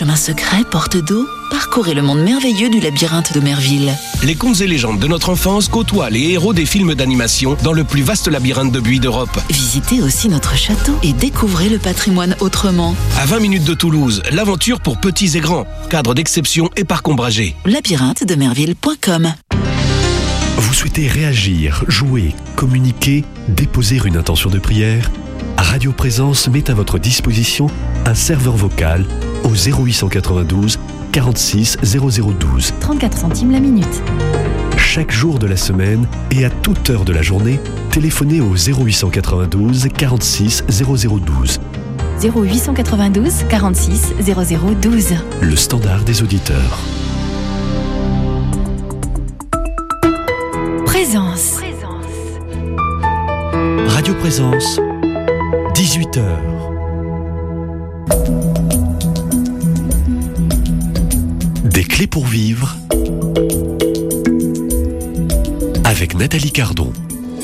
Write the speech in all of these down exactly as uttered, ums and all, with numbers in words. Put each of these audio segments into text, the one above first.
chemin secret, porte d'eau, parcourez le monde merveilleux du labyrinthe de Merville. Les contes et légendes de notre enfance côtoient les héros des films d'animation dans le plus vaste labyrinthe de buis d'Europe. Visitez aussi notre château et découvrez le patrimoine autrement. À vingt minutes de Toulouse, l'aventure pour petits et grands. Cadre d'exception et parc ombragé. labyrinthe de merville point com. Vous souhaitez réagir, jouer, communiquer, déposer une intention de prière ? Radio Présence met à votre disposition un serveur vocal au zéro huit cent quatre-vingt-douze quarante-six zéro zéro douze. trente-quatre centimes la minute. Chaque jour de la semaine et à toute heure de la journée, téléphonez au zéro huit cent quatre-vingt-douze quarante-six zéro zéro douze. zéro huit cent quatre-vingt-douze quarante-six zéro zéro douze. Le standard des auditeurs. Présence. Radio Présence, dix-huit heures. Des clés pour vivre avec Nathalie Cardon.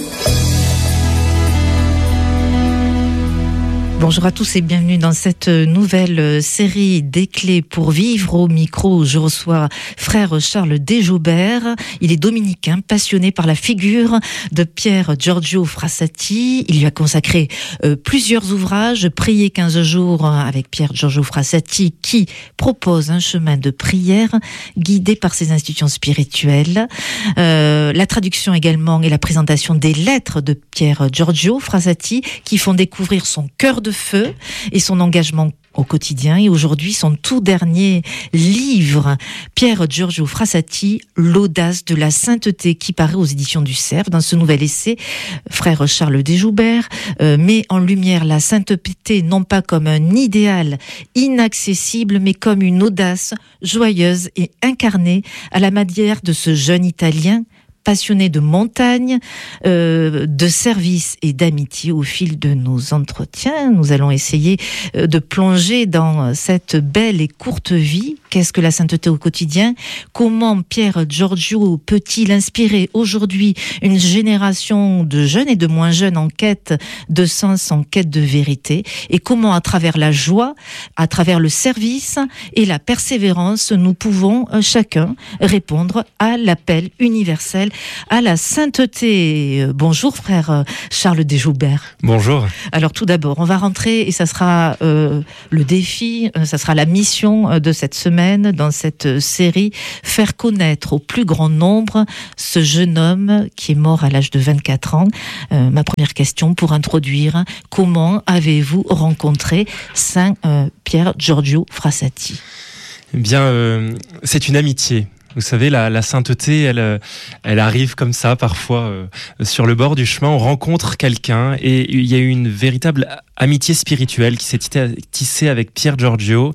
Bonjour à tous et bienvenue dans cette nouvelle série des clés pour vivre. Au micro, je reçois frère Charles Desjoubert. Il est dominicain, passionné par la figure de Pier Giorgio Frassati. Il lui a consacré euh, plusieurs ouvrages. Prier quinze jours avec Pier Giorgio Frassati, qui propose un chemin de prière guidé par ses institutions spirituelles. Euh, la traduction également et la présentation des lettres de Pier Giorgio Frassati, qui font découvrir son cœur de feu et son engagement au quotidien. Et aujourd'hui, son tout dernier livre, Pier Giorgio Frassati, l'audace de la sainteté, qui paraît aux éditions du Cerf. Dans ce nouvel essai, frère Charles Desjoubert euh, met en lumière la sainteté non pas comme un idéal inaccessible, mais comme une audace joyeuse et incarnée à la manière de ce jeune Italien passionné de montagne, euh, de service et d'amitié. Au fil de nos entretiens, nous allons essayer euh, de plonger dans cette belle et courte vie. Qu'est-ce que la sainteté au quotidien ? Comment Pier Giorgio peut-il inspirer aujourd'hui une génération de jeunes et de moins jeunes en quête de sens, en quête de vérité ? Et comment, à travers la joie, à travers le service et la persévérance, nous pouvons euh, chacun répondre à l'appel universel à la sainteté. Bonjour frère Charles Desjoubert. Bonjour. Alors tout d'abord, on va rentrer et ça sera euh, le défi, euh, ça sera la mission euh, de cette semaine dans cette série, faire connaître au plus grand nombre ce jeune homme qui est mort à l'âge de vingt-quatre ans. Euh, ma première question pour introduire, comment avez-vous rencontré Saint euh, Pier Giorgio Frassati ? Eh bien, euh, c'est une amitié. Vous savez, la, la sainteté, elle, elle arrive comme ça, parfois, euh, sur le bord du chemin. On rencontre quelqu'un et il y a eu une véritable amitié spirituelle qui s'est tissée avec Pier Giorgio.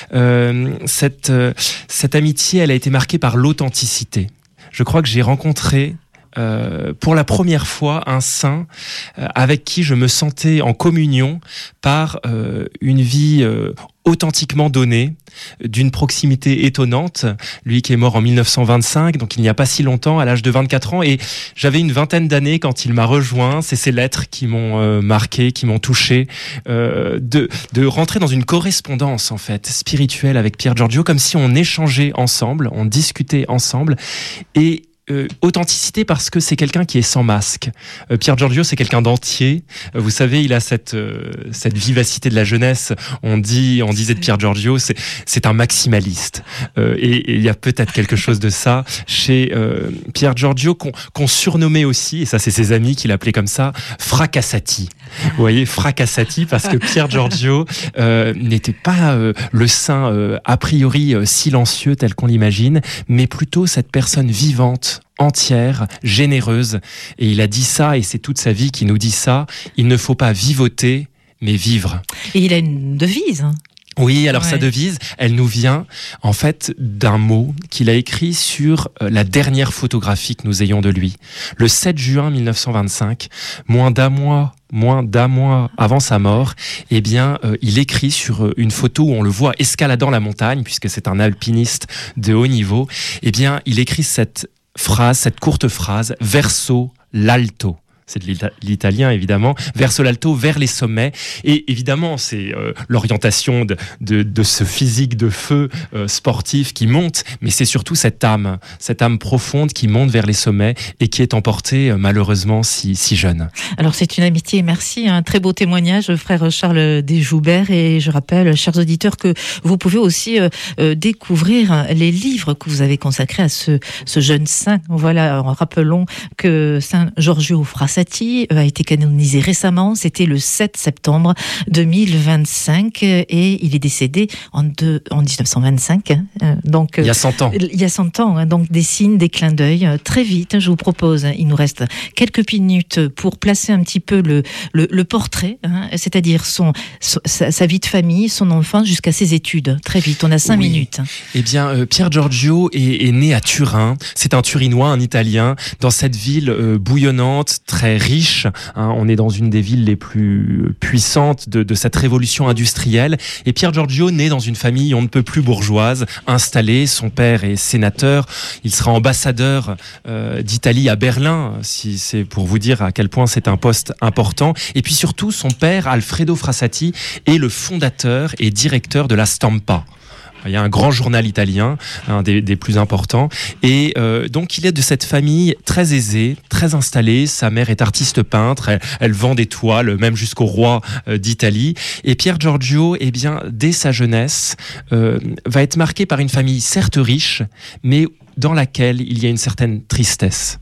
Euh, cette, euh, cette amitié, elle a été marquée par l'authenticité. Je crois que j'ai rencontré Euh, pour la première fois un saint euh, avec qui je me sentais en communion par euh, une vie euh, authentiquement donnée, d'une proximité étonnante. Lui qui est mort en mille neuf cent vingt-cinq, donc il n'y a pas si longtemps, à l'âge de vingt-quatre ans, et j'avais une vingtaine d'années quand il m'a rejoint. C'est ces lettres qui m'ont euh, marqué, qui m'ont touché, euh, de, de rentrer dans une correspondance en fait spirituelle avec Pier Giorgio, comme si on échangeait ensemble, on discutait ensemble, et Euh, authenticité parce que c'est quelqu'un qui est sans masque. Euh, Pier Giorgio, c'est quelqu'un d'entier. Euh, vous savez, il a cette euh, cette vivacité de la jeunesse. On dit, on disait de Pier Giorgio, c'est c'est un maximaliste. Euh, et il y a peut-être quelque chose de ça chez euh, Pier Giorgio qu'on qu'on surnommait aussi, et ça c'est ses amis qui l'appelaient comme ça, Fracassati. Vous voyez, Fracassati, parce que Pier Giorgio euh, n'était pas euh, le saint euh, a priori euh, silencieux tel qu'on l'imagine, mais plutôt cette personne vivante, entière, généreuse. Et il a dit ça, et c'est toute sa vie qui nous dit ça, il ne faut pas vivoter, mais vivre. Et il a une devise, hein. Oui, alors ouais. Sa devise, elle nous vient en fait d'un mot qu'il a écrit sur la dernière photographie que nous ayons de lui. Le sept juin mille neuf cent vingt-cinq, moins d'un mois moins d'un mois avant sa mort, eh bien, euh, il écrit sur une photo où on le voit escaladant la montagne, puisque c'est un alpiniste de haut niveau, eh bien, il écrit cette phrase, cette courte phrase, verso l'alto. c'est de l'ita- l'italien évidemment, verso l'alto, vers les sommets. Et évidemment, c'est euh, l'orientation de, de, de ce physique de feu euh, sportif qui monte, mais c'est surtout cette âme, cette âme profonde qui monte vers les sommets et qui est emportée euh, malheureusement si, si jeune. Alors c'est une amitié, merci, un très beau témoignage, frère Charles Desjoubert. Et je rappelle, chers auditeurs, que vous pouvez aussi euh, euh, découvrir les livres que vous avez consacrés à ce, ce jeune saint. Voilà, rappelons que Saint Giorgio Frassati a été canonisé récemment, c'était le sept septembre deux mille vingt-cinq et il est décédé en, deux, en dix-neuf cent vingt-cinq. Hein, donc, il y a cent ans. Il y a cent ans, hein, donc des signes, des clins d'œil. Très vite, je vous propose, il nous reste quelques minutes pour placer un petit peu le, le, le portrait, hein, c'est-à-dire son, son, sa, sa vie de famille, son enfance jusqu'à ses études. Très vite, on a cinq oui. minutes. Eh bien, euh, Pier Giorgio est, est né à Turin. C'est un Turinois, un Italien, dans cette ville euh, bouillonnante, très riche. Hein, on est dans une des villes les plus puissantes de, de cette révolution industrielle. Et Pier Giorgio naît dans une famille on ne peut plus bourgeoise, installée. Son père est sénateur. Il sera ambassadeur euh, d'Italie à Berlin, si c'est pour vous dire à quel point c'est un poste important. Et puis surtout, son père, Alfredo Frassati, est le fondateur et directeur de la Stampa. Il y a un grand journal italien, un des, des plus importants. Et euh, donc, il est de cette famille très aisée, très installée. Sa mère est artiste peintre. Elle, elle vend des toiles, même jusqu'au roi euh, d'Italie. Et Pier Giorgio, eh bien, dès sa jeunesse, euh, va être marqué par une famille certes riche, mais dans laquelle il y a une certaine tristesse.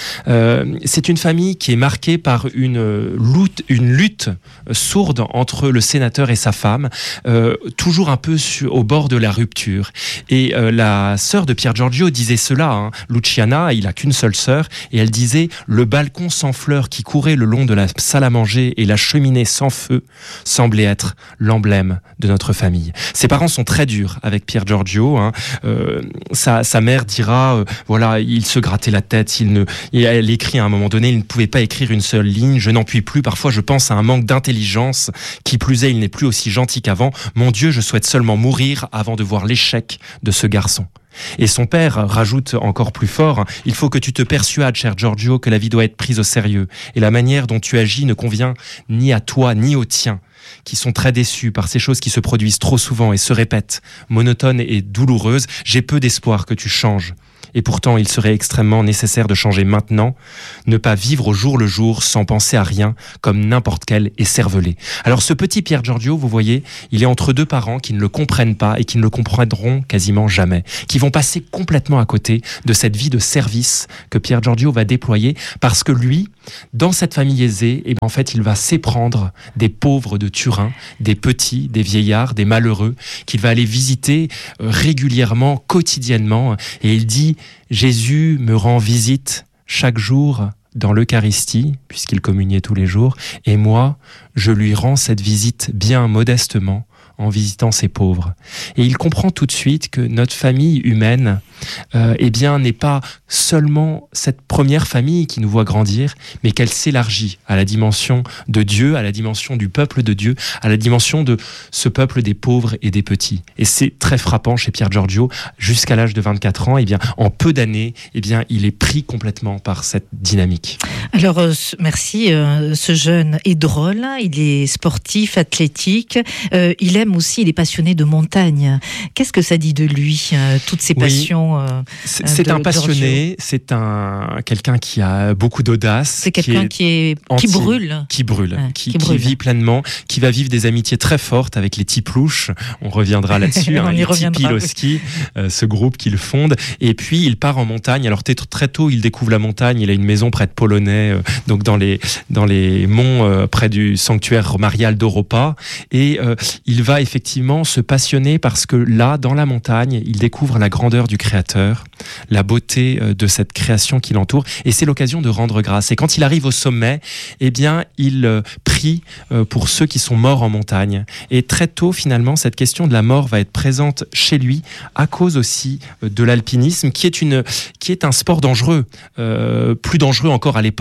Euh, c'est une famille qui est marquée par une lutte, une lutte sourde entre le sénateur et sa femme, euh, toujours un peu sur, au bord de la rupture. Et euh, la sœur de Pier Giorgio disait cela, hein, Luciana, il a qu'une seule sœur, et elle disait « Le balcon sans fleurs qui courait le long de la salle à manger et la cheminée sans feu semblait être l'emblème de notre famille. » Ses parents sont très durs avec Pier Giorgio. Hein. Euh, sa, sa mère dira euh, « Voilà, il se grattait la tête, il ne... » Et elle écrit à un moment donné, il ne pouvait pas écrire une seule ligne, je n'en puis plus, parfois je pense à un manque d'intelligence, qui plus est, il n'est plus aussi gentil qu'avant. Mon Dieu, je souhaite seulement mourir avant de voir l'échec de ce garçon. Et son père rajoute encore plus fort, il faut que tu te persuades, cher Giorgio, que la vie doit être prise au sérieux, et la manière dont tu agis ne convient ni à toi, ni aux tiens, qui sont très déçus par ces choses qui se produisent trop souvent et se répètent, monotones et douloureuses. J'ai peu d'espoir que tu changes. Et pourtant, il serait extrêmement nécessaire de changer maintenant, ne pas vivre au jour le jour sans penser à rien, comme n'importe quel écervelé. Alors ce petit Pier Giorgio, vous voyez, il est entre deux parents qui ne le comprennent pas et qui ne le comprendront quasiment jamais, qui vont passer complètement à côté de cette vie de service que Pier Giorgio va déployer, parce que lui, dans cette famille aisée, eh bien, en fait, il va s'éprendre des pauvres de Turin, des petits, des vieillards, des malheureux, qu'il va aller visiter régulièrement, quotidiennement, et il dit « Jésus me rend visite chaque jour dans l'Eucharistie, puisqu'il communiait tous les jours, et moi, je lui rends cette visite bien modestement, en visitant ces pauvres. » Et il comprend tout de suite que notre famille humaine, euh, eh bien, n'est pas seulement cette première famille qui nous voit grandir, mais qu'elle s'élargit à la dimension de Dieu, à la dimension du peuple de Dieu, à la dimension de ce peuple des pauvres et des petits. Et c'est très frappant chez Pier Giorgio, jusqu'à l'âge de vingt-quatre ans, eh bien, en peu d'années, eh bien, il est pris complètement par cette dynamique. Alors, euh, merci. Euh, ce jeune est drôle, il est sportif, athlétique, euh, il aime aussi, il est passionné de montagne. Qu'est-ce que ça dit de lui, euh, toutes ces passions? Oui, euh, c'est c'est un passionné, Giorgio. C'est un quelqu'un qui a beaucoup d'audace. C'est quelqu'un qui est, qui, est, qui brûle. Qui brûle, ouais, qui, qui, qui brûle. vit pleinement, qui va vivre des amitiés très fortes avec les Tiplouches. On reviendra là-dessus. On hein, y les reviendra, Tipiloski, oui. euh, ce groupe qu'il fonde. Et puis, il part en montagne. Alors, très tôt, il découvre la montagne. Il a une maison près de Polonais, euh, donc dans les, dans les monts euh, près du sanctuaire marial d'Europa. Et euh, il va effectivement se passionner parce que là, dans la montagne, il découvre la grandeur du Créateur, la beauté euh, de cette création qui l'entoure. Et c'est l'occasion de rendre grâce. Et quand il arrive au sommet, eh bien, il euh, prie euh, pour ceux qui sont morts en montagne. Et très tôt, finalement, cette question de la mort va être présente chez lui à cause aussi euh, de l'alpinisme, qui est une, qui est un sport dangereux, euh, plus dangereux encore à l'époque.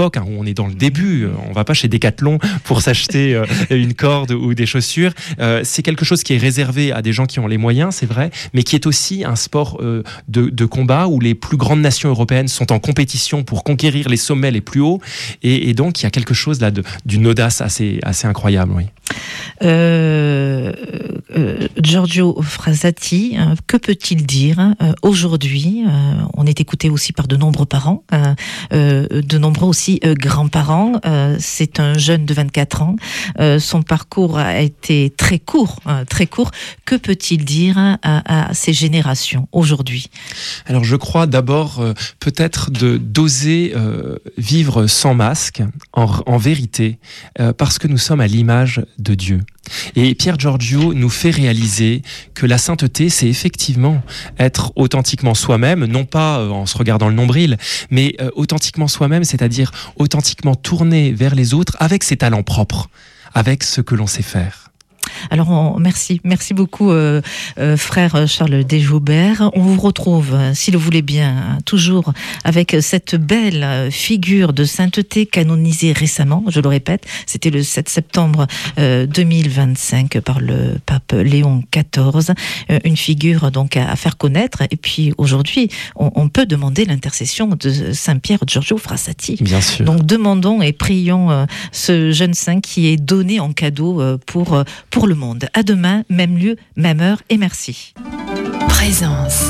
l'époque hein, où on est dans le début, on va pas chez Decathlon pour s'acheter euh, une corde ou des chaussures. Euh, c'est quelque chose qui est réservé à des gens qui ont les moyens, c'est vrai, mais qui est aussi un sport euh, de, de combat où les plus grandes nations européennes sont en compétition pour conquérir les sommets les plus hauts. Et, et donc, il y a quelque chose là de, d'une audace assez, assez incroyable, oui. Euh, euh, Giorgio Frassati, euh, que peut-il dire euh, aujourd'hui euh, On est écouté aussi par de nombreux parents, euh, euh, de nombreux aussi euh, grands-parents. Euh, c'est un jeune de vingt-quatre ans. Euh, son parcours a été très court, euh, très court. Que peut-il dire à, à ces générations aujourd'hui ? Alors, je crois d'abord euh, peut-être de d'oser euh, vivre sans masque, en, en vérité, euh, parce que nous sommes à l'image de Dieu. Et Pier Giorgio nous fait réaliser que la sainteté, c'est effectivement être authentiquement soi-même, non pas en se regardant le nombril, mais authentiquement soi-même, c'est-à-dire authentiquement tourné vers les autres avec ses talents propres, avec ce que l'on sait faire. Alors, on, merci, merci beaucoup, euh, euh, frère Charles Desjoubert. On vous retrouve, si le voulez bien, toujours avec cette belle figure de sainteté canonisée récemment. Je le répète, c'était le sept septembre euh, deux mille vingt-cinq par le pape Léon quatorze. Euh, une figure donc à, à faire connaître. Et puis aujourd'hui, on, on peut demander l'intercession de Saint Pier Giorgio Frassati. Bien sûr. Donc demandons et prions euh, ce jeune saint qui est donné en cadeau euh, pour euh, pour le monde. À demain, même lieu, même heure, et merci. Présence.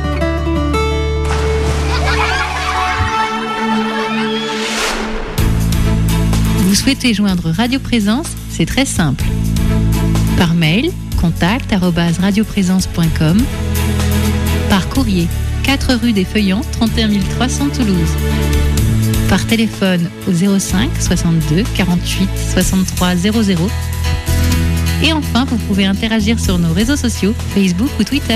Vous souhaitez joindre Radio Présence ? C'est très simple. Par mail, contact arobase radioprésence point com. Par courrier, quatre rue des Feuillants, trente et un mille trois cents Toulouse. Par téléphone au zéro cinq soixante-deux quarante-huit soixante-trois zéro zéro. Et enfin, vous pouvez interagir sur nos réseaux sociaux, Facebook ou Twitter.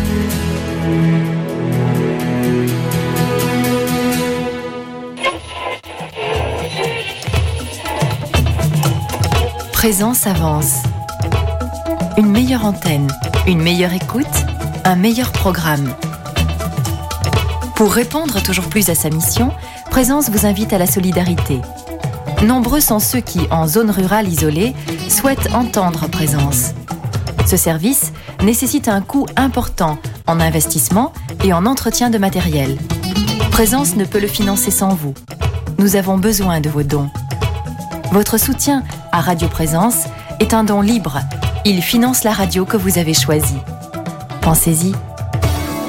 Présence avance. Une meilleure antenne, une meilleure écoute, un meilleur programme. Pour répondre toujours plus à sa mission, Présence vous invite à la solidarité. Nombreux sont ceux qui, en zone rurale isolée, souhaitent entendre Présence. Ce service nécessite un coût important en investissement et en entretien de matériel. Présence ne peut le financer sans vous. Nous avons besoin de vos dons. Votre soutien à Radio Présence est un don libre. Il finance la radio que vous avez choisie. Pensez-y.